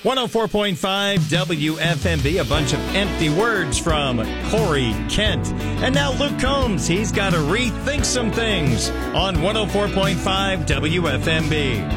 104.5 WFMB, a bunch of empty words from Corey Kent. And now Luke Combs, he's got to rethink some things on 104.5 WFMB.